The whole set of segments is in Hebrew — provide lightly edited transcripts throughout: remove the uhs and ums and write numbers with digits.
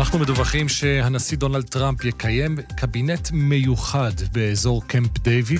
אנחנו מדווחים שהנשיא דונלד טראמפ יקיים קבינט מיוחד באזור קמפ דיוויד.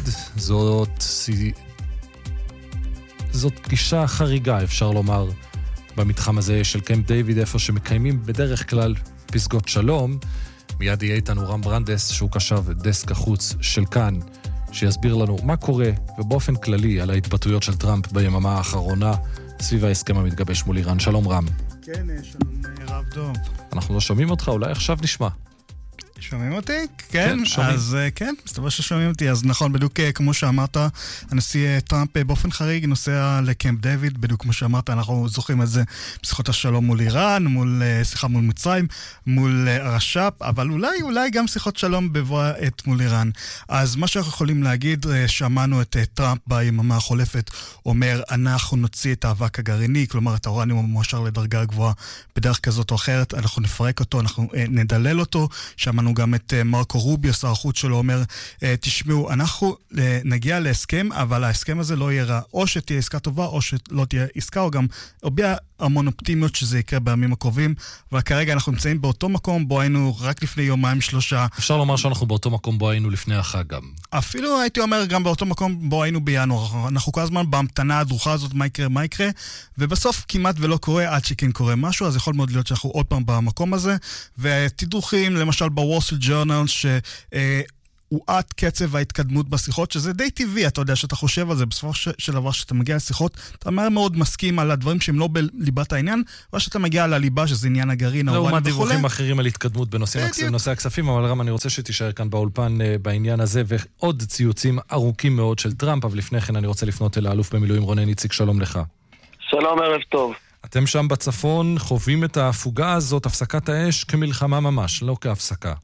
זאת פגישה חריגה, אפשר לומר, במתחם הזה של קמפ דיוויד, איפה שמקיימים בדרך כלל פסגות שלום. מיד יהיה איתנו רם ברנדס, שהוא קשב דסק החוץ של כאן, שיסביר לנו מה קורה, ובאופן כללי על ההתבטאויות של טראמפ ביממה האחרונה, סביב ההסכם המתגבש מול איראן. שלום רם. כן, שלום רב דוב. אנחנו לא שומעים אותך, אולי עכשיו נשמע. שומעים אותי? כן, שומעים. אז כן, מסתבר ששומעים אותי. אז נכון, בדיוק כמו שאמרת, הנשיא טראמפ באופן חריג נוסע לקמפ דיוויד, בדיוק כמו שאמרת, אנחנו זוכרים את זה בשיחות השלום מול איראן, מול מצרים, מול רש"פ, אבל אולי גם שיחות שלום בבוא עת מול איראן. אז מה שאנחנו יכולים להגיד, שמענו את טראמפ ביממה החולפת, אומר, אנחנו נוציא את האבק הגרעיני, כלומר את האורניום המועשר לדרגה גבוהה בדרך כזאת או אחרת, אנחנו נפרק אותו, אנחנו נדלל אותו. שמענו גם את מרקו רוביו, שר החוץ שלו, אומר, תשמעו, אנחנו נגיע להסכם, אבל ההסכם הזה לא יהיה רע. או שתהיה עסקה טובה, או שלא תהיה עסקה, או גם הביע המון אופטימיות שזה יקרה בימים הקרובים, אבל כרגע אנחנו נמצאים באותו מקום בו היינו רק לפני יומיים שלושה. אפשר לומר שאנחנו באותו מקום בו היינו לפני החג גם. אפילו הייתי אומר גם באותו מקום בו היינו בינואר. אנחנו כל הזמן בהמתנה הדרוכה הזאת, מה יקרה, ובסוף כמעט ולא קורה עד שכן קורה משהו, אז יכול מאוד להיות שאנחנו עוד פעם במקום הזה, ותדרוכים, למשל בוול סטריט ג'ורנל, הוא עד קצב ההתקדמות בשיחות, שזה די טבעי, אתה יודע שאתה חושב על זה, בסופו של דבר שאתה מגיע לשיחות, אתה מהר מאוד מסכים על הדברים שהם לא בליבת העניין, ושאתה מגיע לליבה, שזה עניין הגרעין, לעומת דיווחים אחרים על התקדמות בנושא הכספים, אבל רם, אני רוצה שתישאר כאן באולפן בעניין הזה, ועוד ציוצים ארוכים מאוד של טראמפ, אבל לפני כן אני רוצה לפנות אל האלוף במילואים רונן איציק, שלום לך. שלום, ערב טוב. אתם שם בצפון חווים את ההפוגה הזאת, הפסקת האש, כמלחמה ממש, לא כהפסקה.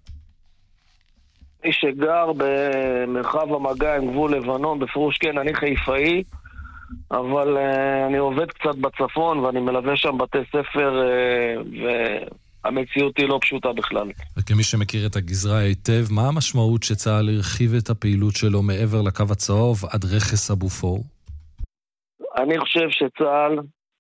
מי שגר במרחב המגע עם גבול לבנון, בפירוש כן, אני חיפאי, אבל אני עובד קצת בצפון ואני מלווה שם בתי ספר, והמציאות היא לא פשוטה בכלל. וכמי שמכיר את הגזרה היטב, מה המשמעות שצה"ל הרחיב את הפעילות שלו מעבר לקו הצהוב עד רכס הבופור? אני חושב שצה"ל,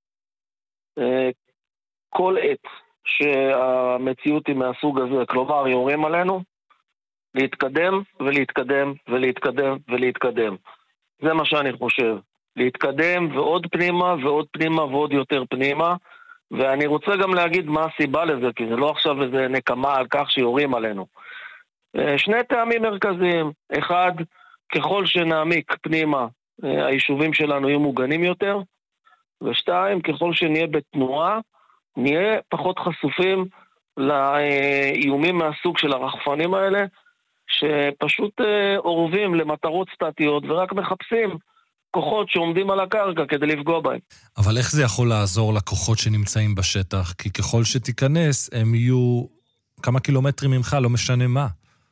כל עת שהמציאות היא מהסוג הזה, כלומר יורים עלינו, להתקדם ולהתקדם ולהתקדם ולהתקדם. זה מה שאני חושב. להתקדם ועוד פנימה ועוד פנימה ועוד יותר פנימה. ואני רוצה גם להגיד מה הסיבה לזה, כי זה לא עכשיו איזה נקמה על כך שיורים עלינו. שני טעמים מרכזיים. אחד, ככל שנעמיק פנימה, היישובים שלנו יהיו מוגנים יותר. ושתיים, ככל שנהיה בתנועה, נהיה פחות חשופים לאיומים מהסוג של הרחפנים האלה, שפשוט עורבים למטרות סטטיות ורק מחפשים כוחות שעומדים על הקרקע כדי לפגוע בהם. אבל איך זה יכול לעזור לכוחות שנמצאים בשטח? כי ככל שתיכנס, הם יהיו כמה קילומטרים ממך, לא משנה מה.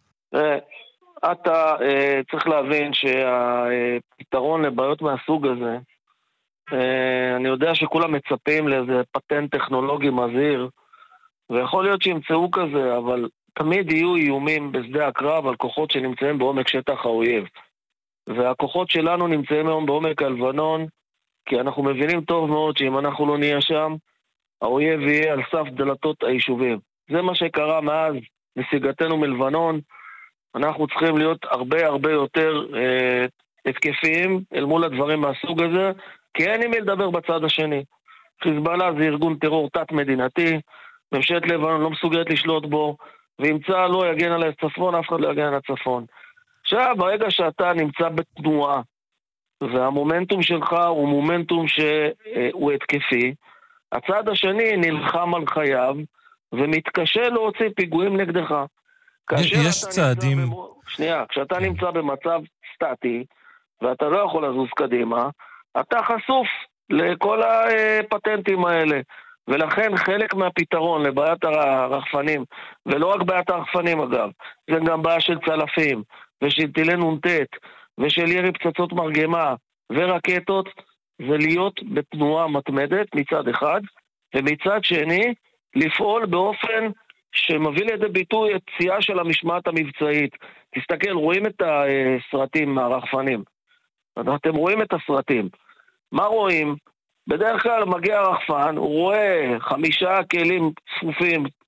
אתה צריך להבין שהפתרון לבעיות מהסוג הזה, אני יודע שכולם מצפים לאיזה פטנט טכנולוגי מזהיר, ויכול להיות שימצאו כזה, אבל תמיד יהיו איומים בשדה הקרב על כוחות שנמצאים בעומק שטח האויב. והכוחות שלנו נמצאים היום בעומק הלבנון, כי אנחנו מבינים טוב מאוד שאם אנחנו לא נהיה שם, האויב יהיה על סף דלתות היישובים. זה מה שקרה מאז נסיגתנו מלבנון. אנחנו צריכים להיות הרבה יותר התקפיים אל מול הדברים מהסוג הזה, כי אין עם מי לדבר בצד השני. חיזבאללה זה ארגון טרור תת-מדינתי, ממשלת לבנון לא מסוגלת לשלוט בו, ואם צה"ל לא יגן על הצפון, אף אחד לא יגן על הצפון. עכשיו, ברגע שאתה נמצא בתנועה, והמומנטום שלך הוא מומנטום שהוא התקפי, הצד השני נלחם על חייו, ומתקשה להוציא פיגועים נגדך. יש צעדים... כשאתה נמצא במצב סטטי, ואתה לא יכול לזוז קדימה, אתה חשוף לכל הפטנטים האלה. ולכן חלק מהפתרון לבעיית הרחפנים, ולא רק בעיית הרחפנים אגב, זה גם בעיה של צלפים, ושל טילי נונטט, ושל ירי פצצות מרגמה, ורקטות, זה להיות בתנועה מתמדת מצד אחד, ומצד שני, לפעול באופן שמביא לידי ביטוי את פציעה של המשמעת המבצעית. תסתכל, רואים את הסרטים מהרחפנים. אתם רואים את הסרטים. מה רואים? בדרך כלל מגיע הרחפן, הוא רואה 5 כלים צפופים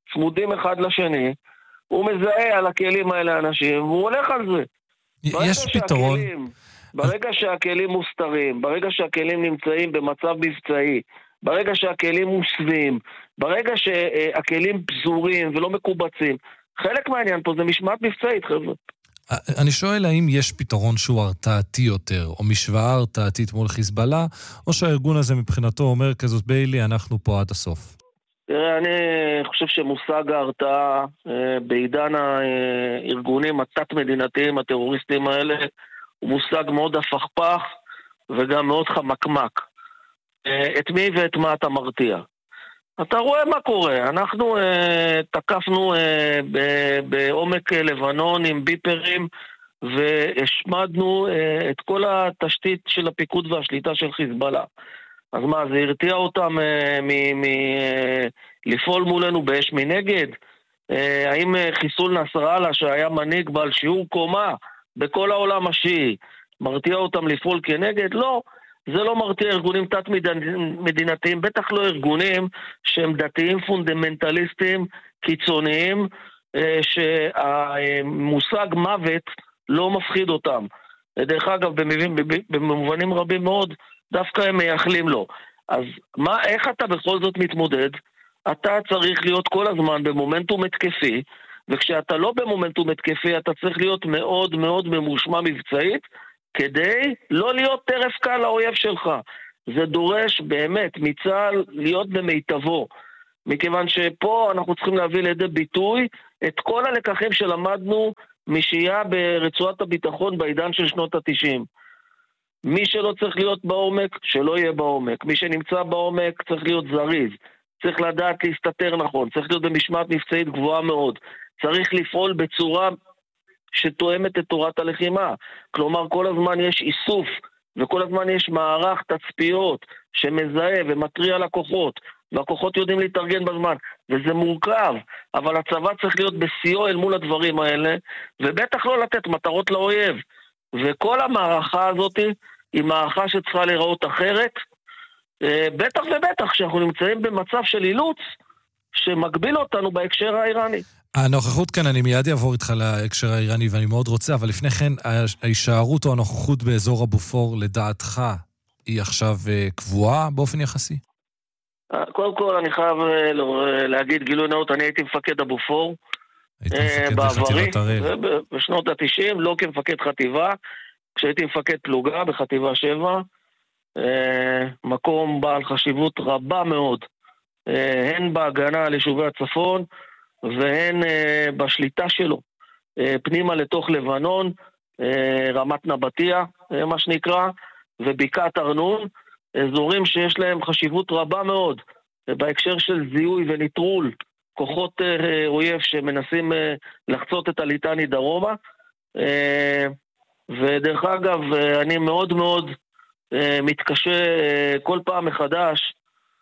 צמודים אחד לשני, הוא מזהה על הכלים האלה אנשים, והוא הולך על זה. יש פתרון. ברגע שהכלים מוסתרים, ברגע שהכלים נמצאים במצב מבצעי, ברגע שהכלים מוסווים, ברגע שהכלים פזורים ולא מקובצים, חלק מהעניין פה זה משמעת מבצעית, חבר'ה. אני שואל האם יש פתרון שהוא הרתעתי יותר, או משוואה הרתעתית מול חיזבאללה, או שהארגון הזה מבחינתו אומר כזאת ביילי, אנחנו פה עד הסוף. תראה, אני חושב שמושג ההרתעה בעידן הארגונים התת-מדינתיים, הטרוריסטים האלה, הוא מושג מאוד הפכפך וגם מאוד חמקמק. את מי ואת מה אתה מרתיע? אתה רואה מה קורה. אנחנו תקפנו בעומק לבנון עם ביפרים והשמדנו את כל התשתית של הפיקוד והשליטה של חיזבאללה. אז מה, זה הרתיע אותם לפעול מולנו באש מנגד? האם חיסול נסראללה שהיה מנהיג בעל שיעור קומה בכל העולם השיעי מרתיע אותם לפעול כנגד? לא. זה לא מרתיע ארגונים תת-מדינתיים, בטח לא ארגונים שהם דתיים פונדמנטליסטים קיצוניים, שהמושג מוות לא מפחיד אותם. דרך אגב, במובנים רבים מאוד, דווקא הם מייחלים לו. אז איך אתה בכל זאת מתמודד? אתה צריך להיות כל הזמן במומנטום התקפי, וכשאתה לא במומנטום התקפי, אתה צריך להיות מאוד מאוד ממושמע מבצעית, כדי לא להיות טרף קל לאויב שלך. זה דורש באמת מצה"ל להיות במיטבו, מכיוון שפה אנחנו צריכים להביא לידי ביטוי את כל הלקחים שלמדנו משהייה ברצועת הביטחון בעידן של שנות ה-90. מי שלא צריך להיות בעומק, שלא יהיה בעומק. מי שנמצא בעומק צריך להיות זריז, צריך לדעת להסתתר נכון, צריך להיות במשמעת מבצעית גבוהה מאוד, צריך לפעול בצורה שתואמת את תורת הלחימה. כלומר, כל הזמן יש איסוף, וכל הזמן יש מערך תצפיות שמזהה ומטריע לקוחות, והכוחות יודעים להתארגן בזמן, וזה מורכב, אבל הצבא צריך להיות בסיוע אל מול הדברים האלה, ובטח לא לתת מטרות לאויב. וכל המערכה הזאת היא מערכה שצריכה להיראות אחרת, בטח ובטח שאנחנו נמצאים במצב של אילוץ, שמגביל אותנו בהקשר האיראני. הנוכחות כאן, אני מיד אעבור איתך להקשר האיראני, ואני מאוד רוצה, אבל לפני כן, ההישארות או הנוכחות באזור הבופור, לדעתך, היא עכשיו קבועה באופן יחסי? קודם כל, אני חייב להגיד גילוי נאות, אני הייתי מפקד הבופור, בעברי, בשנות ה-90, לא כמפקד חטיבה, כשהייתי מפקד פלוגה בחטיבה 7, מקום בעל חשיבות רבה מאוד, הן בהגנה על יישובי הצפון, והן בשליטה שלו, פנימה לתוך לבנון, רמת נבטיה, מה שנקרא, ובקעת ארנון, אזורים שיש להם חשיבות רבה מאוד, בהקשר של זיהוי וניטרול, כוחות אויב שמנסים לחצות את הליטני דרומה, ודרך אגב, אני מאוד מאוד מתקשה כל פעם מחדש,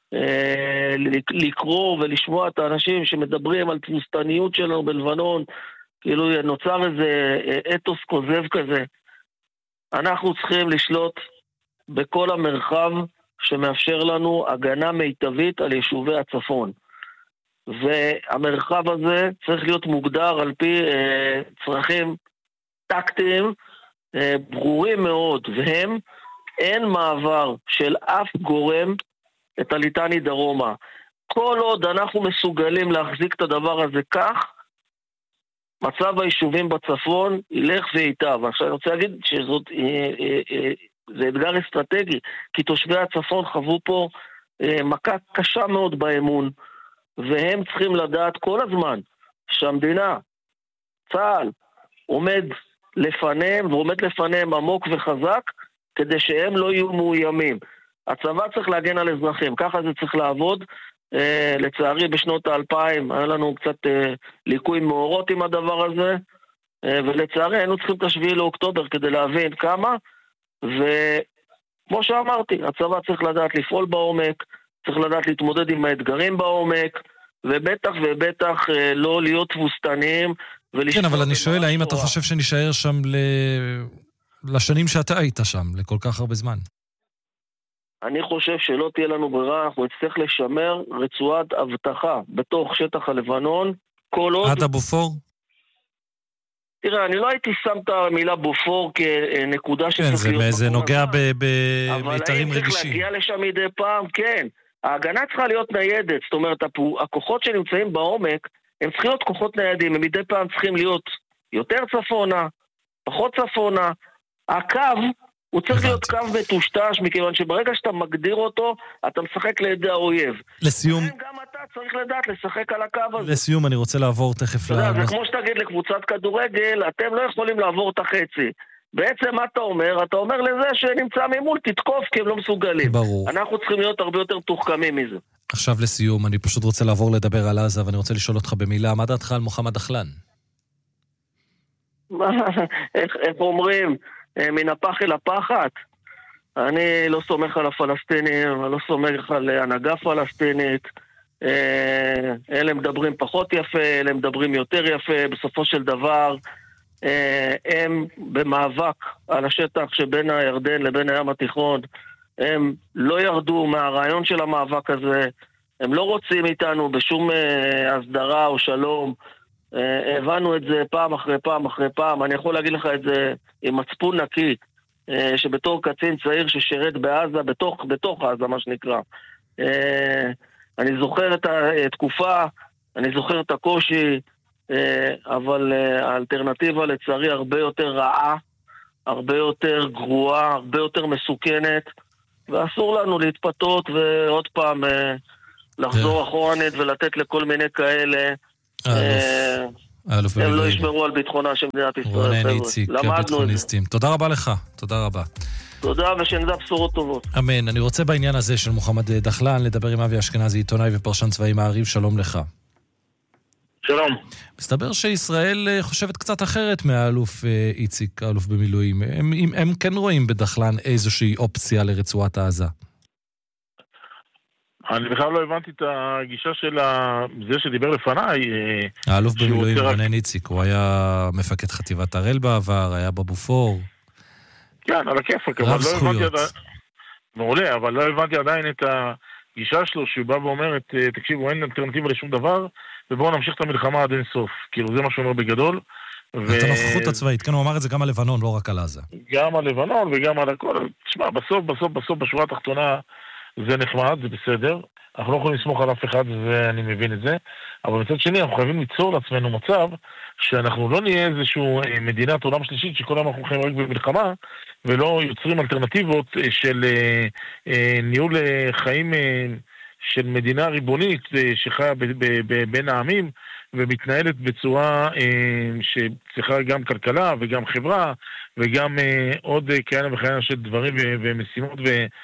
לקרוא ולשמוע את האנשים שמדברים על תבוסתניות שלנו בלבנון, כאילו נוצר איזה אתוס כוזב כזה. אנחנו צריכים לשלוט בכל המרחב שמאפשר לנו הגנה מיטבית על יישובי הצפון. והמרחב הזה צריך להיות מוגדר על פי צרכים טקטיים ברורים מאוד, והם אין מעבר של אף גורם את הליטני דרומה. כל עוד אנחנו מסוגלים להחזיק את הדבר הזה כך, מצב היישובים בצפון ילך ואיתב. עכשיו אני רוצה להגיד זה אתגר אסטרטגי, כי תושבי הצפון חוו פה מכה קשה מאוד באמון, והם צריכים לדעת כל הזמן שהמדינה, צה"ל, עומד לפניהם, ועומד לפניהם עמוק וחזק, כדי שהם לא יהיו מאוימים. הצבא צריך להגן על אזרחים, ככה זה צריך לעבוד. לצערי בשנות ה-2000 היה לנו קצת ליקוי מאורות עם הדבר הזה, ולצערי היינו צריכים את ה7 לאוקטובר כדי להבין כמה, וכמו שאמרתי, הצבא צריך לדעת לפעול בעומק, צריך לדעת להתמודד עם האתגרים בעומק, ובטח ובטח לא להיות תבוסתניים. כן, אבל אני שואל, האם אתה חושב שנשאר שם לשנים שאתה היית שם, לכל כך הרבה זמן? אני חושב שלא תהיה לנו ברירה, אנחנו נצטרך לשמר רצועת אבטחה בתוך שטח הלבנון, כל עוד... עד הבופור? תראה, אני לא הייתי שם את המילה בופור כנקודה כן, זה נוגע במיתרים רגישים. אבל האם צריך להגיע לשם מדי פעם? כן. ההגנה צריכה להיות ניידת, זאת אומרת, הכוחות שנמצאים בעומק, הם צריכים להיות כוחות ניידים, הם מדי פעם צריכים להיות יותר צפונה, פחות צפונה. הקו, הוא צריך להיות קו מטושטש, מכיוון שברגע שאתה מגדיר אותו, אתה משחק לידי האויב. לסיום... גם אתה צריך לדעת לשחק על הקו הזה. לסיום, אני רוצה לעבור תכף זה כמו שתגיד לקבוצת כדורגל, אתם לא יכולים לעבור את החצי. בעצם מה אתה אומר? אתה אומר לזה שנמצא ממול, תתקוף, כי הם לא מסוגלים. ברור. אנחנו צריכים להיות הרבה יותר תוחכמים מזה. עכשיו לסיום, אני פשוט רוצה לעבור לדבר על עזה, ואני רוצה לשאול אותך במילה, מה דעתך על מוחמד דחלן? איך אומרים? מן הפח אל הפחת. אני לא סומך על הפלסטינים, אני לא סומך על הנהגה פלסטינית. אלה מדברים פחות יפה, אלה מדברים יותר יפה. בסופו של דבר, הם במאבק על השטח שבין הירדן לבין הים התיכון. הם לא ירדו מהרעיון של המאבק הזה. הם לא רוצים איתנו בשום הסדרה או שלום. הבנו את זה פעם אחרי פעם אחרי פעם. אני יכול להגיד לך את זה עם מצפון נקי, שבתור קצין צעיר ששירת בעזה, בתוך עזה מה שנקרא. אני זוכר את התקופה, אני זוכר את הקושי, אבל האלטרנטיבה לצערי הרבה יותר רעה, הרבה יותר גרועה, הרבה יותר מסוכנת, ואסור לנו להתפתות ועוד פעם לחזור אחורנית ולתת לכל מיני כאלה. הם לא ישמרו על ביטחונה של מדינת ישראל. רונן איציק, ביטחוניסטים. תודה רבה לך, תודה רבה. תודה ושנדע בשורות טובות. אמן. אני רוצה בעניין הזה של מוחמד דחלן לדבר עם אבי אשכנזי, עיתונאי ופרשן צבאי מעריב. שלום לך. שלום. מסתבר שישראל חושבת קצת אחרת מהאלוף איציק, האלוף במילואים. הם כן רואים בדחלן איזושהי אופציה לרצועת עזה. אני בכלל לא הבנתי את הגישה של זה שדיבר לפניי. האלוף במילואים רונן איציק, הוא היה מפקד חטיבת הראל בעבר, היה בבופור. כן, על הכיפק, אבל לא הבנתי מעולה, אבל לא הבנתי עדיין את הגישה שלו, שהוא בא ואומר, תקשיבו, אין אלטרנטיבה לשום דבר, ובואו נמשיך את המלחמה עד אין סוף. כאילו, זה מה שהוא אומר בגדול. את הנוכחות הצבאית, כן, הוא אמר את זה גם על לבנון, לא רק על עזה. גם על לבנון וגם על הכל. תשמע, בסוף, בשורה התחתונה, זה נחמד, זה בסדר. אנחנו לא יכולים לסמוך על אף אחד, ואני מבין את זה. אבל מצד שני, אנחנו חייבים ליצור לעצמנו מצב שאנחנו לא נהיה איזשהו מדינת עולם שלישית, שכל אנחנו חיים רק במלחמה, ולא יוצרים אלטרנטיבות של ניהול חיים של מדינה ריבונית שחיה בין העמים, ומתנהלת בצורה שצריכה גם כלכלה וגם חברה, וגם עוד כהנה וכהנה של דברים ומשימות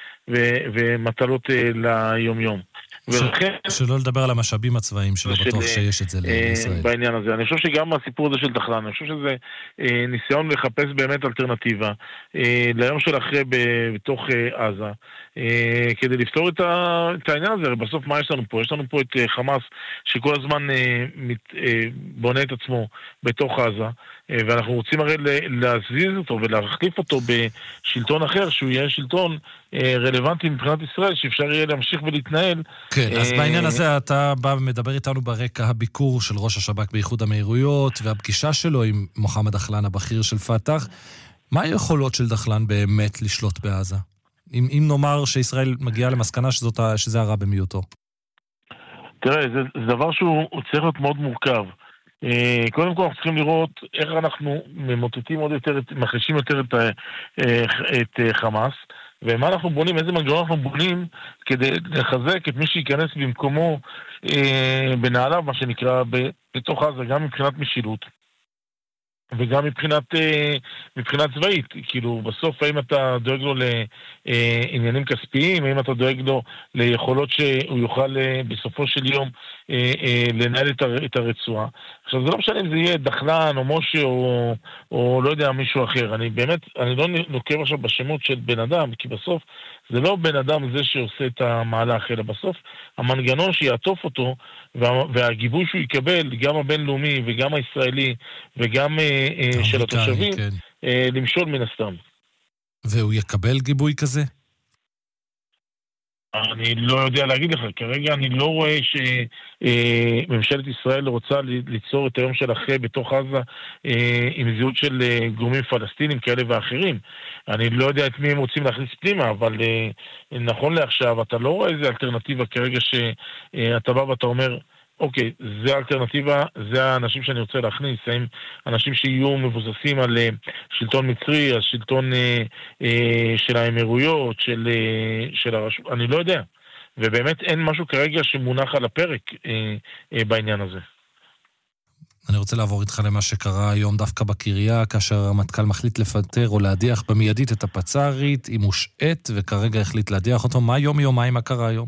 ומטלות ליום-יום. שלא לדבר על המשאבים הצבאיים שלא בטוח שיש את זה לישראל. בעניין הזה. אני חושב שגם הסיפור הזה של דחלן, אני חושב שזה ניסיון לחפש באמת אלטרנטיבה ליום של אחרי בתוך עזה, כדי לפתור את העניין הזה. בסוף מה יש לנו פה? יש לנו פה את חמאס שכל הזמן בונה את עצמו בתוך עזה, ואנחנו רוצים הרי להזיז אותו ולהחליף אותו בשלטון אחר, שהוא יהיה שלטון רלוונטי מבחינת ישראל, שאפשר יהיה להמשיך ולהתנהל. כן, אז בעניין הזה אתה בא ומדבר איתנו ברקע הביקור של ראש השב"כ באיחוד האמירויות, והפגישה שלו עם מוחמד דחלן, הבכיר של פתח. מה היכולות של דחלן באמת לשלוט בעזה? אם נאמר שישראל מגיעה למסקנה שזה הרע במיעוטו. תראה, זה דבר שהוא צריך להיות מאוד מורכב. קודם כל אנחנו צריכים לראות איך אנחנו ממוטטים עוד יותר, מחלישים יותר את חמאס, ומה אנחנו בונים, איזה מנגנון אנחנו בונים כדי לחזק את מי שייכנס במקומו בנעליו, מה שנקרא, בתוך עזה, גם מבחינת משילות וגם מבחינת צבאית. כאילו בסוף האם אתה דואג לו לעניינים כספיים, האם אתה דואג לו ליכולות שהוא יוכל בסופו של יום לנהל את הרצועה. עכשיו זה לא משנה אם זה יהיה דחלן או משה או לא יודע מישהו אחר. אני לא נוקב עכשיו בשמות של בן אדם, כי בסוף זה לא בן אדם זה שעושה את המהלך, אלא בסוף המנגנון שיעטוף אותו והגיבוי שהוא יקבל, גם הבינלאומי וגם הישראלי וגם של התושבים, כן. למשול מן הסתם. והוא יקבל גיבוי כזה? אני לא יודע להגיד לך, כרגע אני לא רואה שממשלת ישראל רוצה ליצור את היום של אחרי בתוך עזה עם זהות של גורמים פלסטינים כאלה ואחרים. אני לא יודע את מי הם רוצים להכניס פנימה, אבל נכון לעכשיו אתה לא רואה איזה אלטרנטיבה כרגע שאתה בא ואתה אומר, אוקיי, זה האלטרנטיבה, זה האנשים שאני רוצה להכניס, האם אנשים שיהיו מבוססים על שלטון מצרי, על שלטון של האמירויות, של הרשות, אני לא יודע. ובאמת אין משהו כרגע שמונח על הפרק בעניין הזה. אני רוצה לעבור איתך למה שקרה היום דווקא בקריה, כאשר המטכ"ל מחליט לפטר או להדיח במיידית את הפצ"רית, היא מושעת וכרגע החליט להדיח אותו. מה יומיים מה קרה היום?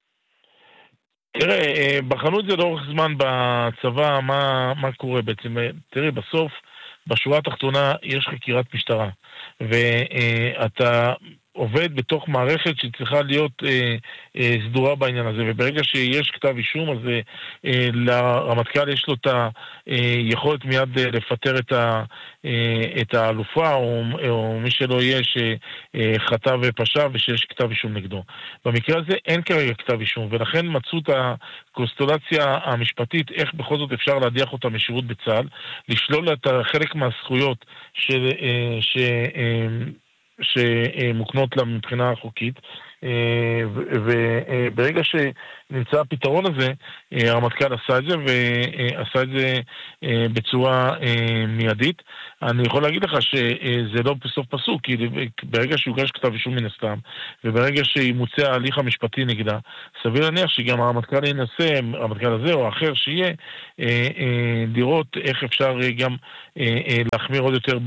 תראה, בחנו את זה לאורך זמן בצבא, מה קורה בעצם. תראה, בסוף, בשורה התחתונה יש חקירת משטרה, ואתה עובד בתוך מערכת שצריכה להיות סדורה בעניין הזה, וברגע שיש כתב אישום, אז לרמטכ"ל יש לו את היכולת מיד לפטר את האלופה, או מי שלא יהיה שחטא ופשע ושיש כתב אישום נגדו. במקרה הזה אין כרגע כתב אישום, ולכן מצאו את הקונסטלציה המשפטית, איך בכל זאת אפשר להדיח אותה משירות בצה"ל, לשלול את חלק מהזכויות שמוקנות לה מבחינה חוקית, וברגע שנמצא הפתרון הזה, הרמטכ"ל עשה את זה, ועשה את זה בצורה מיידית. אני יכול להגיד לך שזה לא בסוף פסוק, כי ברגע שיוגש כתב אישום מן הסתם, וברגע שימוצא ההליך המשפטי נגדה, סביר להניח שגם הרמטכ"ל ינסה, הרמטכ"ל הזה או אחר שיהיה, לראות איך אפשר גם להחמיר עוד יותר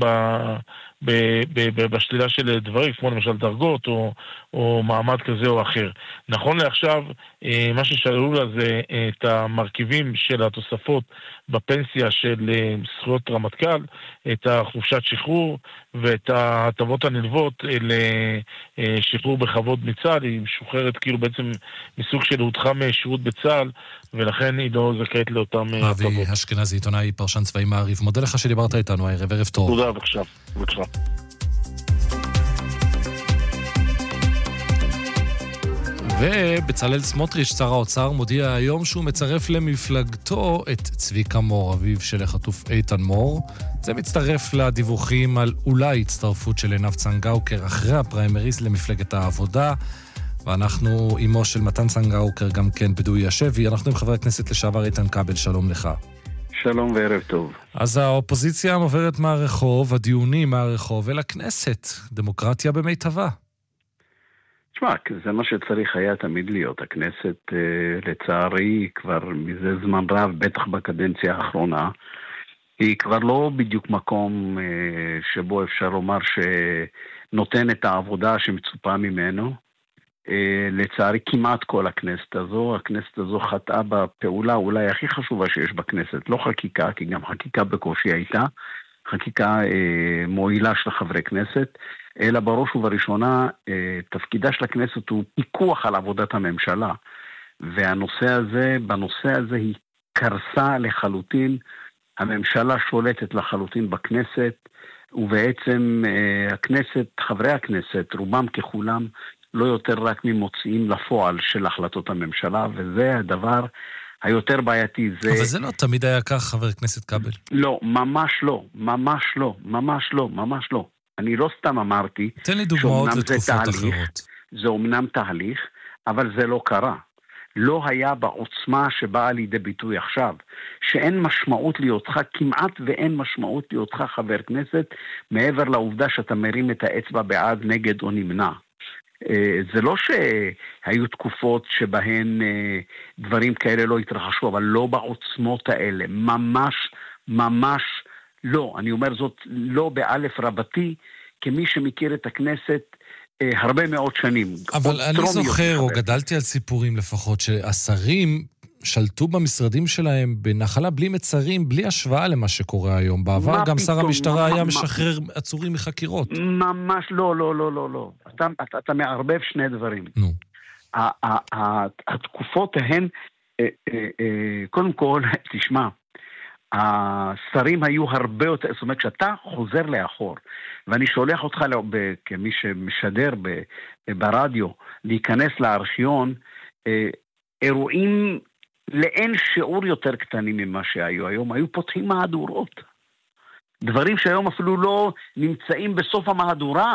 בשלילה של דברים, כמו למשל דרגות או מעמד כזה או אחר. נכון לעכשיו, מה ששאלו לה זה את המרכיבים של התוספות בפנסיה של זכויות רמטכ"ל, את החופשת שחרור ואת ההטבות הנלוות לשחרור בכבוד מצה"ל. היא משוחררת כאילו בעצם מסוג של הודחה משירות בצה"ל, ולכן היא לא זכאית לאותם הטבות. אבי אשכנזי, עיתונאי פרשן צבאי מעריב, מודה לך שדיברת איתנו הערב, ערב טוב. תודה, בבקשה. ובצלאל סמוטריץ', שר האוצר, מודיע היום שהוא מצרף למפלגתו את צביקה מור, אביו של החטוף איתן מור. זה מצטרף לדיווחים על אולי הצטרפות של עינב צנגאוקר אחרי הפריימריס למפלגת העבודה, ואנחנו אימו של מתן צנגאוקר גם כן בדוי השבי. אנחנו עם חבר הכנסת לשעבר איתן כבל, שלום לך. שלום וערב טוב. אז האופוזיציה עוברת מהרחוב, הדיונים מהרחוב אל הכנסת, דמוקרטיה במיטבה. תשמע, זה מה שצריך היה תמיד להיות. הכנסת, לצערי, כבר מזה זמן רב, בטח בקדנציה האחרונה, היא כבר לא בדיוק מקום שבו אפשר לומר שנותן את העבודה שמצופה ממנו. לצערי, כמעט כל הכנסת הזו חטאה בפעולה אולי הכי חשובה שיש בכנסת. לא חקיקה, כי גם חקיקה בקושי הייתה, חקיקה מועילה של חברי כנסת, אלא בראש ובראשונה תפקידה של הכנסת הוא פיקוח על עבודת הממשלה, בנושא הזה היא קרסה לחלוטין. הממשלה שולטת לחלוטין בכנסת, ובעצם הכנסת, חברי הכנסת, רובם ככולם, לא יותר רק ממוציאים לפועל של החלטות הממשלה, וזה הדבר היותר בעייתי. אבל זה לא תמיד היה כך, חבר הכנסת כבל. לא, ממש לא. אני לא סתם אמרתי, תן לי דוגמאות לתקופות אחרות. זה אומנם תהליך, אבל זה לא קרה. לא היה בעוצמה שבאה לידי ביטוי עכשיו, שאין משמעות להיותך, כמעט ואין משמעות להיותך חבר כנסת, מעבר לעובדה שאתה מרים את האצבע בעד, נגד או נמנע. זה לא שהיו תקופות שבהן דברים כאלה לא התרחשו, אבל לא בעוצמות האלה, ממש לא. אני אומר זאת לא באלף רבתי, כמי שמכיר את הכנסת הרבה מאוד שנים. אבל אני זוכר, או גדלתי על סיפורים לפחות, שהשרים שלטו במשרדים שלהם בנחלה בלי מצרים, בלי השוואה למה שקורה היום. בעבר גם שר המשטרה היה משחרר עצורים מחקירות. ממש לא. אתה מערבב שני דברים. נו. התקופות ההן, קודם כל, תשמע, השרים היו הרבה יותר, זאת אומרת, כשאתה חוזר לאחור, ואני שולח אותך כמי שמשדר ברדיו, להיכנס לארכיון, אירועים לאין שיעור יותר קטנים ממה שהיו היום, היו פותחים מהדורות. דברים שהיום אפילו לא נמצאים בסוף המהדורה,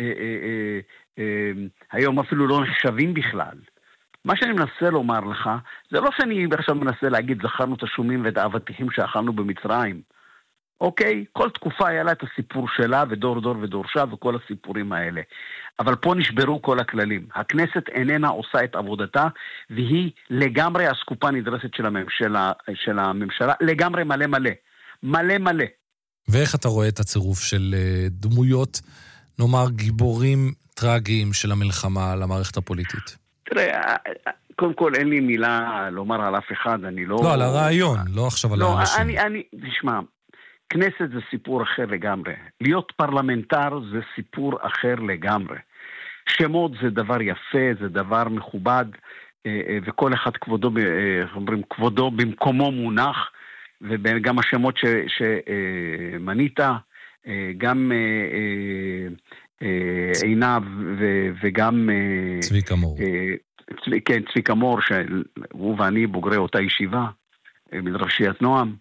היום אפילו לא נחשבים בכלל. מה שאני מנסה לומר לך, זה לא שאני עכשיו מנסה להגיד, זכרנו את השומים ואת האבטיחים שאכלנו במצרים. אוקיי? כל תקופה היה לה את הסיפור שלה, ודור דור ודורשה, וכל הסיפורים האלה. אבל פה נשברו כל הכללים. הכנסת איננה עושה את עבודתה, והיא לגמרי הסקופה נדרסת של הממשלה, לגמרי מלא מלא. מלא מלא. ואיך אתה רואה את הצירוף של דמויות, נאמר גיבורים טרגיים של המלחמה על המערכת הפוליטית? תראה, קודם כל אין לי מילה לומר על אף אחד, אני לא... לא, על הרעיון, לא עכשיו על האנשים. תשמע, כנסת זה סיפור אחר לגמרי. להיות פרלמנטר זה סיפור אחר לגמרי. שמות זה דבר יפה, זה דבר מכובד, וכל אחד כבודו במקומו מונח, וגם השמות שמנית, גם עינב וגם... צביקה מור. כן, צביקה מור, שהוא ואני בוגרי אותה ישיבה, מדרשיית נועם,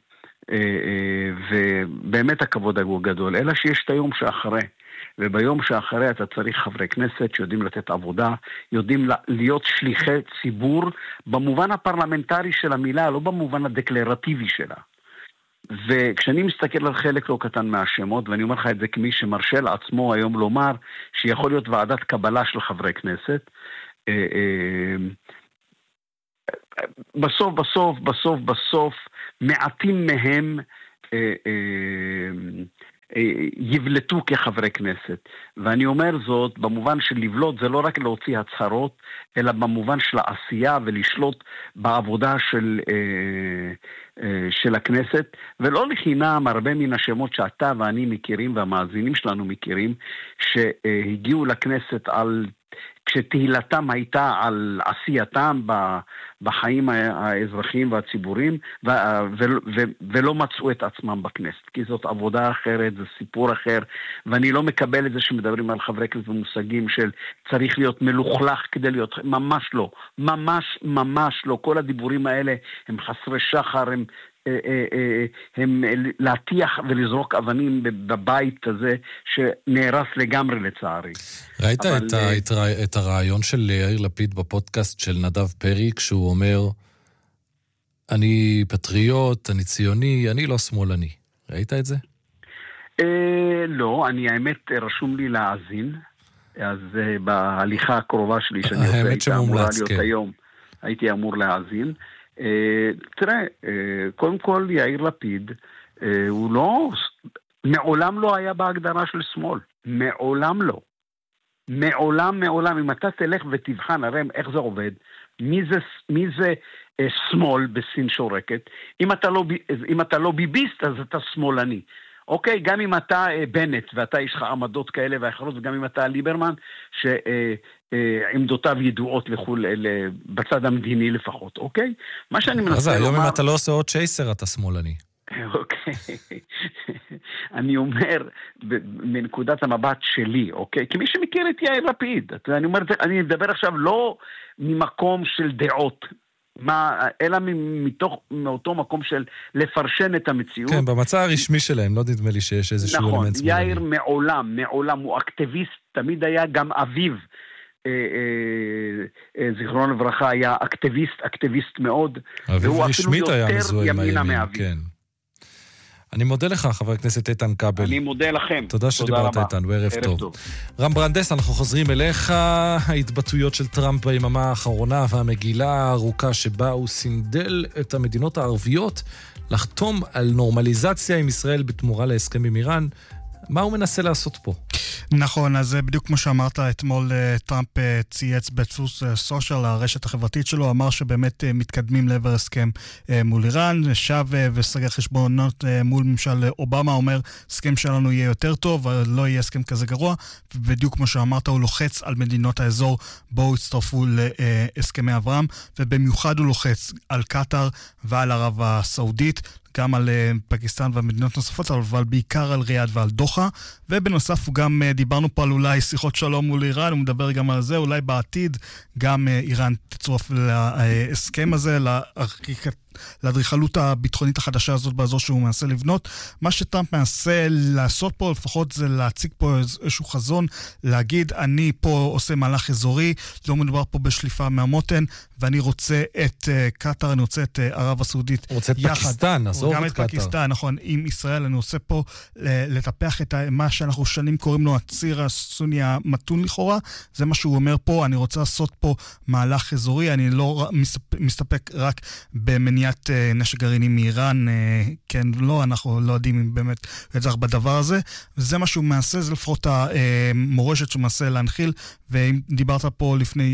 ובאמת הכבוד הוא גדול, אלא שיש את היום שאחרי, וביום שאחרי אתה צריך חברי כנסת שיודעים לתת עבודה, יודעים להיות שליחי ציבור, במובן הפרלמנטרי של המילה, לא במובן הדקלרטיבי שלה. וכשאני מסתכל על חלק לא קטן מהשמות, ואני אומר לך את זה כמי שמרשה לעצמו היום לומר, שיכול להיות ועדת קבלה של חברי כנסת, בסוף, מעטים מהם יבלטו כחברי כנסת. ואני אומר זאת, במובן של לבלוט זה לא רק להוציא הצהרות, אלא במובן של העשייה ולשלוט בעבודה של הכנסת, ולא לחינם הרבה מן השמות שאתה ואני מכירים, והמאזינים שלנו מכירים, שהגיעו לכנסת כשתהילתם הייתה על עשייתם בחיים האזרחיים והציבוריים, ולא מצאו את עצמם בכנסת, כי זאת עבודה אחרת, זה סיפור אחר, ואני לא מקבל את זה שמדברים על חברי כנסת ומושגים של צריך להיות מלוכלך כדי להיות, ממש לא, ממש לא, כל הדיבורים האלה הם חסרי שחר, הם להטיח ולזרוק אבנים בבית הזה שנהרס לגמרי לצערי. ראית את הרעיון של יאיר לפיד בפודקאסט של נדב פרי, כשהוא אומר, אני פטריוט, אני ציוני, אני לא שמאלני. ראית את זה? לא, האמת רשום לי להאזין, אז בהליכה הקרובה שלי שאני עושה, הייתי אמור להאזין. תראה, קודם כל יאיר לפיד, הוא לא, מעולם לא היה בהגדרה של שמאל, מעולם לא. מעולם, אם אתה תלך ותבחן, הרי איך זה עובד, מי זה שמאל בסין שורקת, אם אתה לא ביביסט, אז אתה שמאלני. אוקיי, גם אם אתה בנט, ואתה יש לך עמדות כאלה ואחרות, וגם אם אתה ליברמן, שעמדותיו ידועות לחול בצד המדיני לפחות, אוקיי? מה שאני מנסה לומר... היום אם אתה לא עושה עוד צ'ייסר, אתה שמאלני. אוקיי. אני אומר, מנקודת המבט שלי, אוקיי? כי מי שמכיר את יאיר לפיד, אני מדבר עכשיו לא ממקום של דעות, אלא מאותו מקום של לפרשן את המציאות. כן, במצע הרשמי שלהם, לא נדמה לי שיש איזשהו אלמנט שמאלני. נכון, יאיר מעולם הוא אקטיביסט, תמיד היה גם אביו, זיכרון לברכה, היה אקטיביסט מאוד, והוא אפילו יותר ימינה מאביו. אני מודה לך, חבר הכנסת איתן כבל. אני מודה לכם. תודה שדיברת איתנו, ערב טוב. רם ברנדס, אנחנו חוזרים אליך. ההתבטאויות של טראמפ ביממה האחרונה והמגילה הארוכה שבה הוא סינדל את המדינות הערביות לחתום על נורמליזציה עם ישראל בתמורה להסכם עם איראן. מה הוא מנסה לעשות פה? נכון, אז בדיוק כמו שאמרת, אתמול טראמפ צייץ בטרוס סושיאל, הרשת החברתית שלו, אמר שבאמת מתקדמים לעבר הסכם מול איראן, שב וסגר חשבונות מול ממשל אובמה, אומר, הסכם שלנו יהיה יותר טוב, לא יהיה הסכם כזה גרוע, ובדיוק כמו שאמרת, הוא לוחץ על מדינות האזור, בואו הצטרפו להסכמי אברהם, ובמיוחד הוא לוחץ על קטר ועל ערב הסעודית, גם על פקיסטן ומדינות נוספות, אבל בעיקר על ריאד ועל דוחה, ובנוסף הוא גם דיברנו פה על אולי שיחות שלום מול איראן, הוא מדבר גם על זה, אולי בעתיד גם איראן תצורף להסכם הזה, לאדריכלות הביטחונית החדשה הזאת באזור שהוא מנסה לבנות. מה שטראמפ מנסה לעשות פה לפחות זה להציג פה איזשהו חזון, להגיד אני פה עושה מהלך אזורי, לא מדובר פה בשליפה מהמותן, ואני רוצה את קטר, אני רוצה את ערב הסעודית יחד. רוצה את פקיסטן, עזוב גם את קטר. פקיסטן, נכון, עם ישראל, אני עושה פה לטפח את מה שאנחנו שנים קוראים לו הציר הסוני המתון לכאורה, זה מה שהוא אומר פה, אני רוצה לעשות פה מהלך אזורי, אני לא מסתפק רק במניעת נשק גרעיני מאיראן, כן, לא, אנחנו לא יודעים אם באמת יצח בדבר הזה, וזה מה שהוא מעשה, זה לפחות המורשת שהוא מעשה להנחיל, ואם דיברת פה לפני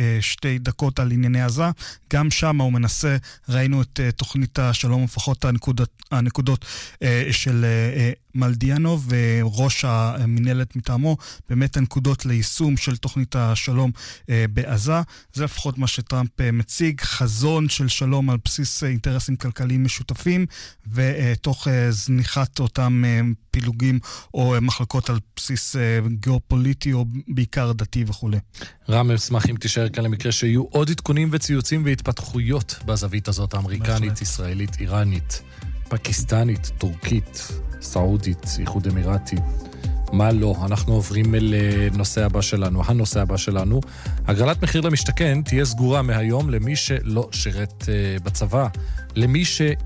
2 דקות על ענייני עזה, גם שם הוא מנסה, ראינו את תוכנית השלום, לפחות הנקודות של מלדיאנו וראש המנהלת מטעמו, באמת הנקודות ליישום של תוכנית השלום בעזה. זה לפחות מה שטראמפ מציג, חזון של שלום על בסיס אינטרסים כלכליים משותפים, ותוך זניחת אותם פילוגים או מחלקות על בסיס גיאופוליטי או בעיקר דתי וכו'. רם, אשמח אם תישאר כאן למקרה שיהיו עוד עדכונים וציוצים והתפתחויות בזווית הזאת, האמריקנית, ישראלית, איראנית, פקיסטנית, טורקית, סעודית, איחוד אמירתי. מה לא? אנחנו עוברים אל הנושא הבא שלנו. הגרלת מחיר למשתכן תהיה סגורה מהיום למי שלא שירת בצבא, למי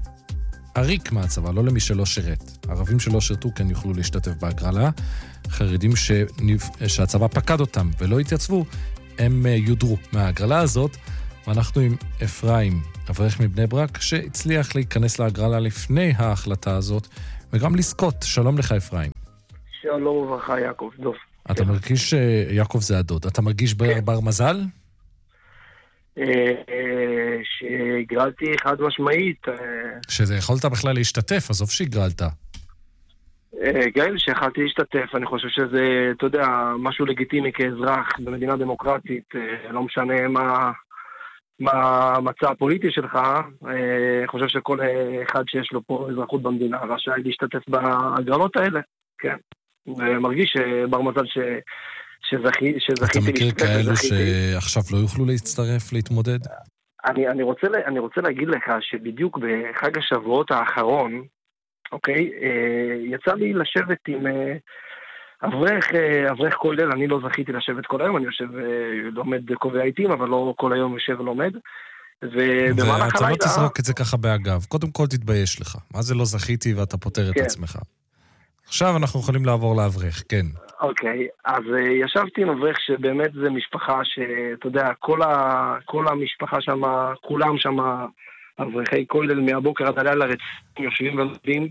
שעריק מהצבא, לא למי שלא שירת. ערבים שלא שירתו כן יוכלו להשתתף בהגרלה. חרדים שהצבא פקד אותם ולא התייצבו, הם יודרו מההגרלה הזאת. ואנחנו עם אפרים, אברך מבני ברק, שהצליח להיכנס להגרלה לפני ההחלטה הזאת, וגם לזכות. שלום לך אפרים. שלום וברכה יעקב, דוב. אתה מרגיש, יעקב זה הדוד, אתה מרגיש בר מזל? שהגרלתי חד משמעית. שזה יכולת בכלל להשתתף, עזוב שהגרלת. גאל, שיכלתי להשתתף, אני חושב שזה, אתה יודע, משהו לגיטימי כאזרח במדינה דמוקרטית, לא משנה מה המצע הפוליטי שלך, אני חושב שכל אחד שיש לו פה אזרחות במדינה רשאי להשתתף בהגרלות האלה, כן. ומרגיש בר מזל שזכיתי להשתתף. אתה מכיר כאלו שעכשיו לא יוכלו להצטרף, להתמודד? אני רוצה להגיד לך שבדיוק בחג השבועות האחרון, אוקיי, יצא לי לשבת עם אברך כולל, אני לא זכיתי לשבת כל היום, אני יושב, לומד קובע עיתים, אבל לא כל היום יושב ולומד. ואתה לא תזרוק את זה ככה באגב. קודם כל תתבייש לך. מה זה לא זכיתי ואתה פותר את עצמך? עכשיו אנחנו יכולים לעבור לאברך, כן. אוקיי, אז ישבתי עם אברך שבאמת זה משפחה שאתה יודע, כל המשפחה שם, כולם שם, אברכי כולל מהבוקר עד הלילה יושבים ולומדים,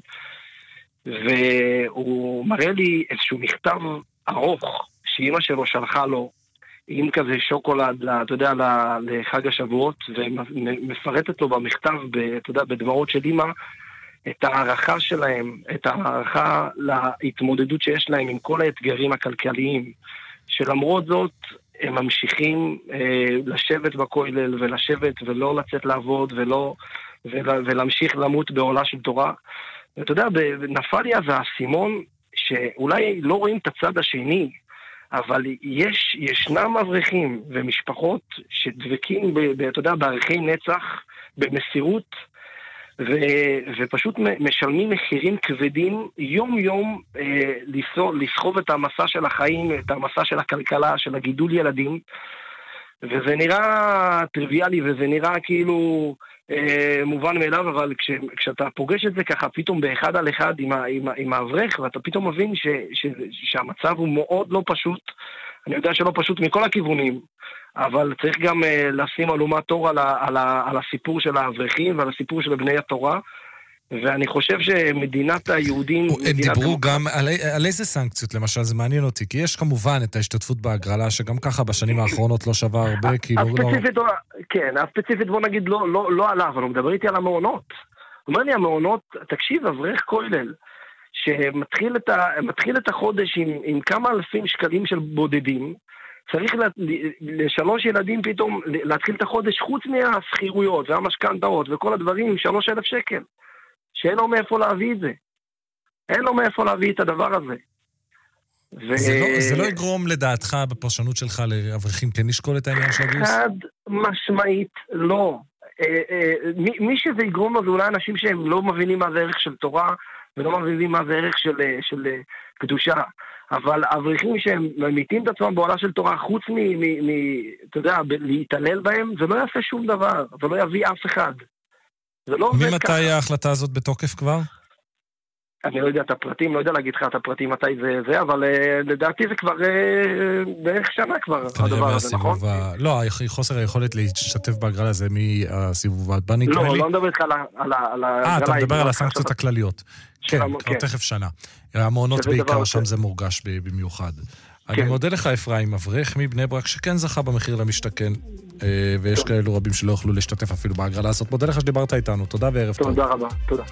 והוא מראה לי איזשהו מכתב ארוך שאמא שלו שלחה לו עם כזה שוקולד, אתה יודע, לחג השבועות, ומפרטת לו במכתב, אתה יודע, בדברות של אמא, את הערכה שלהם, את הערכה להתמודדות שיש להם עם כל האתגרים הכלכליים, שלמרות זאת הם ממשיכים לשבת בכולל ולשבת ולא לצאת לעבוד ולהמשיך למות בעולה של תורה. ואתה יודע, נפל לי אז האסימון שאולי לא רואים את הצד השני, אבל ישנם אברכים ומשפחות שדבקים, אתה יודע, בערכי נצח, במסירות, ופשוט משלמים מחירים כבדים יום יום לסחוב את המסע של החיים, את המסע של הכלכלה, של הגידול ילדים, וזה נראה טריוויאלי וזה נראה כאילו מובן מאליו, אבל כשאתה פוגש את זה ככה פתאום באחד על אחד עם האברך, ואתה פתאום מבין שהמצב הוא מאוד לא פשוט. אני יודע שלא פשוט מכל הכיוונים, אבל צריך גם לשים אלומת אור על הסיפור של האברכים ועל הסיפור של בני התורה, ואני חושב שמדינת היהודים... הם דיברו גם על איזה סנקציות, למשל, זה מעניין אותי, כי יש כמובן את ההשתתפות בהגרלה, שגם ככה בשנים האחרונות לא שווה הרבה, כאילו לא... כן, הספציפית בוא נגיד לא עליו, אבל הוא מדבר איתי על המעונות. הוא אומר לי, המעונות, תקשיב, אברך כולל, שמתחיל את החודש עם כמה אלפים שקלים של בודדים, צריך לשלוש ילדים פתאום להתחיל את החודש חוץ מהסחירויות והמשכנתאות וכל הדברים עם 3,000 שקל. שאין לו מאיפה להביא את זה. אין לו מאיפה להביא את הדבר הזה. זה לא יגרום לדעתך בפרשנות שלך לאברכים כן לשקול את העניין של הגיוס? חד משמעית לא. מי שזה יגרום לו זה אולי אנשים שהם לא מבינים מה זה ערך של תורה, ולא מבינים מה זה ערך של קדושה. אבל אברכים שהם ממיתים את עצמם בעולה של תורה, חוץ אתה יודע, להתעלל בהם, זה לא יעשה שום דבר, זה לא יביא אף אחד. ממתי ההחלטה הזאת בתוקף כבר? אני לא יודע את הפרטים, לא יודע להגיד לך את הפרטים מתי זה, אבל לדעתי זה כבר בערך שנה כבר, הדבר הזה, נכון? לא, חוסר היכולת להשתתף בהגרלה זה מהסיבוב הבא, נדמה לי. לא מדבר איתך על ההגרלה. אתה מדבר על הסנקציות הכלליות. כן, כבר תכף שנה. המעונות בעיקר, שם זה מורגש במיוחד. אני מודה לך, אפרים אברך מבני ברק, שכן זכה במחיר למשתכן, ויש כאלו רבים שלא יוכלו להשתתף אפילו בהגרלה הזאת. מודה לך שדיברת איתנו. תודה וערב טוב. תודה רבה, תודה.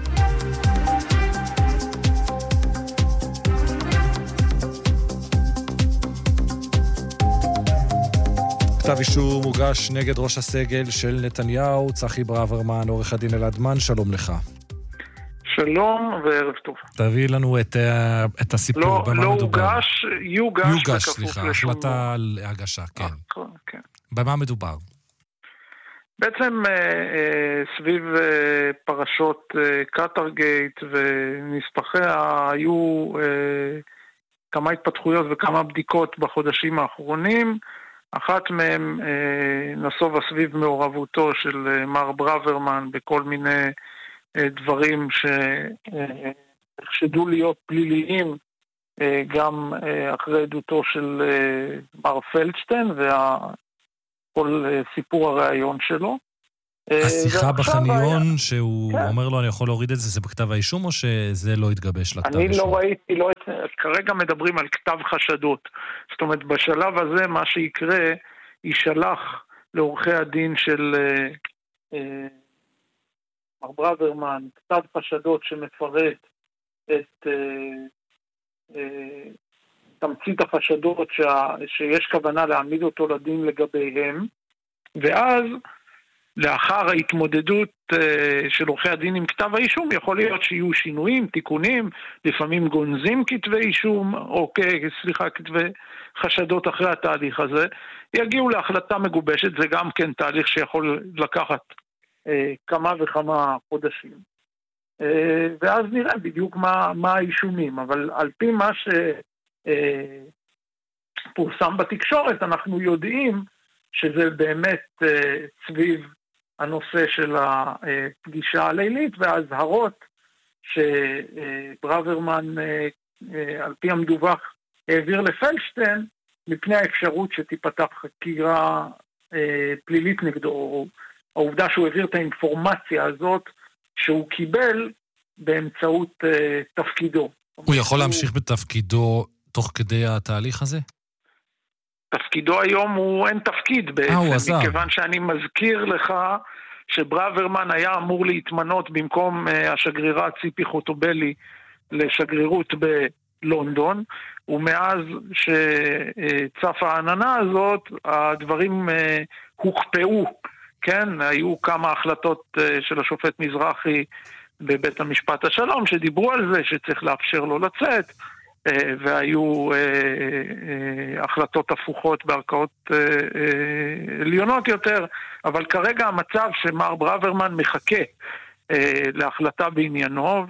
כתב אישום מוגש נגד ראש הסגל של נתניהו, צחי ברוורמן, עורך הדין אלעד מן, שלום לך. שלום וערב טוב. תביא לנו את הסיפור, במה מדובר. לא יוגש בכפוף לשימוע. החלטה על הגשה, כן. כן. במה מדובר? בעצם סביב פרשות קטרגייט ונספחיה היו כמה התפתחויות וכמה בדיקות בחודשים האחרונים. אחת מהם נסובה סביב מעורבותו של מר ברוורמן בכל מיני דברים שחשדו להיות פליליים, גם אחרי עדותו של מר פלדשטיין וכל סיפור הרעיון שלו. השיחה בחניון שהוא אומר לו אני יכול להוריד את זה, זה בכתב האישום או שזה לא התגבש לכתב האישום? אני לא ראיתי, כרגע מדברים על כתב חשדות. זאת אומרת, בשלב הזה מה שיקרה, יישלח לעורכי הדין של מר ברוורמן כתב חשדות שמפרט את תמצית החשדות שיש כוונה להעמיד אותו לדין לגביהם, ואז לאחר ההתמודדות של עורכי הדין עם כתב האישום, יכול להיות שיהיו שינויים, תיקונים, לפעמים גונזים כתבי אישום, או כתבי חשדות אחרי התהליך הזה, יגיעו להחלטה מגובשת, זה גם כן תהליך שיכול לקחת כמה וכמה חודשים. ואז נראה בדיוק מה האישומים, אבל על פי מה שפורסם בתקשורת, אנחנו יודעים שזה באמת סביב הנושא של הפגישה הלילית וההזהרות שברוורמן על פי המדווח העביר לפלדשטיין מפני האפשרות שתיפתח חקירה פלילית נגדו, או העובדה שהוא העביר את האינפורמציה הזאת שהוא קיבל באמצעות תפקידו. הוא יכול להמשיך בתפקידו תוך כדי התהליך הזה? תפקידו היום הוא אין תפקיד בעצם, מכיוון שאני מזכיר לך שברוורמן היה אמור להתמנות במקום השגרירה ציפי חוטובלי לשגרירות בלונדון, ומאז שצפה העננה הזאת הדברים הוקפאו, כן? היו כמה החלטות של השופט מזרחי בבית המשפט השלום שדיברו על זה שצריך לאפשר לו לצאת, והיו החלטות הפוכות בערכאות עליונות יותר, אבל כרגע המצב שמר ברוורמן מחכה להחלטה בעניינו,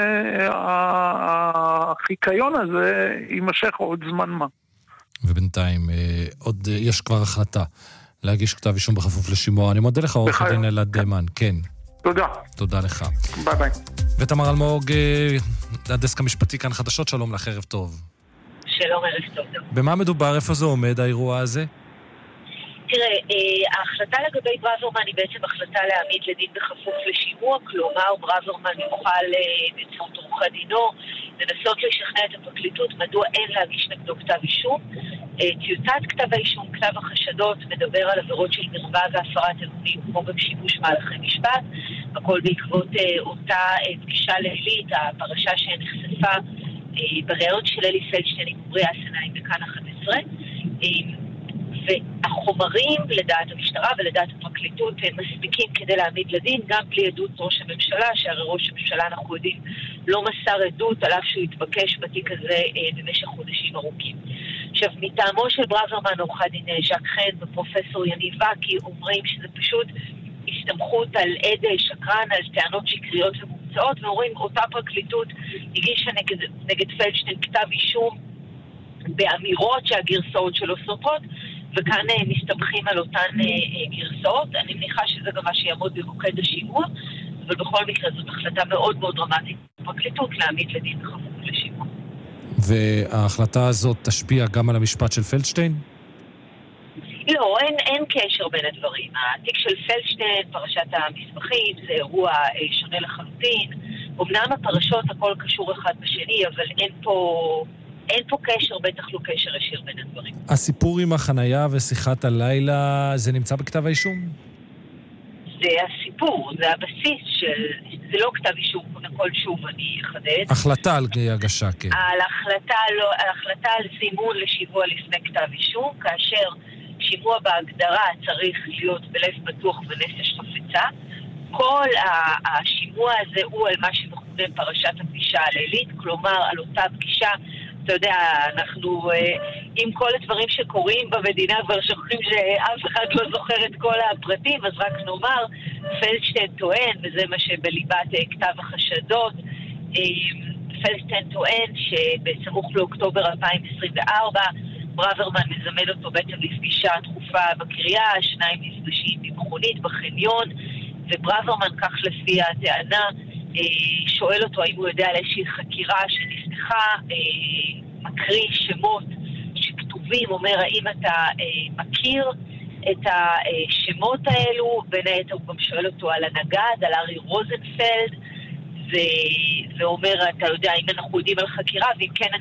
והחיקיון הזה יימשך עוד זמן מה. ובינתיים עוד יש כבר החלטה להגיש כתב אישום בכפוף לשימוע. אני מודה לך, עורך הדין אלעד מן. כן. תודה. תודה לך. ביי ביי. ותמר אלמוג, הדסק המשפטי כאן חדשות, שלום לך, ערב טוב. שלום, ערב טוב. במה מדובר, איפה זה עומד האירוע הזה? תראה, ההחלטה לגבי ברוורמן היא בעצם החלטה להעמיד לדין בכפוף לשימוע, כלומר ברוורמן יוכל באמצעות עורך דינו לנסות לשכנע את הפרקליטות מדוע אין להגיש נגדו כתב אישום. טיוטת כתב האישום, כתב החשדות, מדבר על עבירות של מרמה והפרת אמונים, כמו גם שיבוש מהלכי משפט, הכל בעקבות אותה פגישה לילית, הפרשה שנחשפה בראיון של אלי פלדשטיין עם עמרי אסנאי בכאן 11. והחומרים לדעת המשטרה ולדעת הפרקליטות הם מספיקים כדי להעמיד לדין, גם בלי עדות ראש הממשלה, שהרי ראש הממשלה אנחנו יודעים לא מסר עדות על אף שהוא התבקש בתיק הזה במשך חודשים ארוכים. עכשיו, מטעמו של ברוורמן, עורך דין ז'ק חן ופרופסור יניב וקי אומרים שזה פשוט הסתמכות על עד שקרן, על טענות שקריות ומומצאות, ואומרים אותה פרקליטות הגישה נגד פלדשטיין כתב אישום באמירות שהגרסאות שלו סותרות, וכאן מסתמכים על אותן גרסאות. אני מניחה שזה גם מה שיעמוד במוקד השימוע, אבל בכל מקרה זאת החלטה מאוד מאוד דרמטית בפרקליטות להעמיד לדין בכפוף לשימוע. וההחלטה הזאת תשפיע גם על המשפט של פלדשטיין? לא, אין קשר בין הדברים. התיק של פלדשטיין, פרשת המסמכים, זה אירוע שונה לחלוטין. אמנם הפרשות הכל קשור אחד בשני, אבל אין פה קשר, בטח לא קשר ישיר בין הדברים. הסיפור עם החנייה ושיחת הלילה, זה נמצא בכתב האישום? זה הסיפור, זה הבסיס של... זה לא כתב אישום, קודם כל שוב אני אחדד. החלטה על הגשה, כן. ההחלטה על זימון לשימוע לפני כתב אישום, כאשר שימוע בהגדרה צריך להיות בלב בטוח ונפש חפצה. כל השימוע הזה הוא על מה שמכונה פרשת הפגישה הלילית, כלומר על אותה פגישה. אתה יודע, אנחנו עם כל הדברים שקורים במדינה כבר שוכחים שאף אחד לא זוכר את כל הפרטים, אז רק נאמר, פלדשטיין טוען, וזה מה שבליבת כתב החשדות, פלדשטיין טוען שבסמוך לאוקטובר 2024 ברוורמן מזמן אותו בעצם לפגישה דחופה בקריה, שניים נפגשים במכונית בחניון, וברוורמן כך לפי הטענה שואל אותו האם הוא יודע על איזושהי חקירה שנפתחה, מקריא שמות שכתובים, אומר האם אתה מכיר את השמות האלו, בין היתר הוא גם שואל אותו על הנגד, על ארי רוזנפלד, ואומר אתה יודע אם אנחנו יודעים על חקירה, ואם כן